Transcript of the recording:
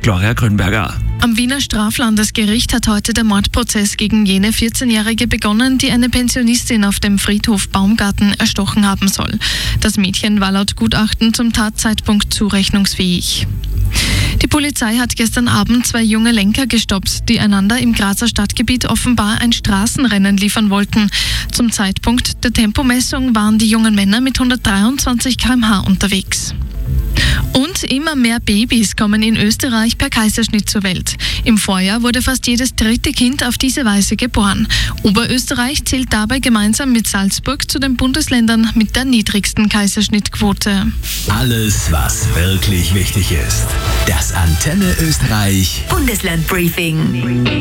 Gloria Grünberger. Am Wiener Straflandesgericht hat heute der Mordprozess gegen jene 14-Jährige begonnen, die eine Pensionistin auf dem Friedhof Baumgarten erstochen haben soll. Das Mädchen war laut Gutachten zum Tatzeitpunkt zurechnungsfähig. Die Polizei hat gestern Abend 2 junge Lenker gestoppt, die einander im Grazer Stadtgebiet offenbar ein Straßenrennen liefern wollten. Zum Zeitpunkt der Tempomessung waren die jungen Männer mit 123 km/h unterwegs. Und immer mehr Babys kommen in Österreich per Kaiserschnitt zur Welt. Im Vorjahr wurde fast jedes 3. Kind auf diese Weise geboren. Oberösterreich zählt dabei gemeinsam mit Salzburg zu den Bundesländern mit der niedrigsten Kaiserschnittquote. Alles, was wirklich wichtig ist. Das Antenne Österreich Bundeslandbriefing.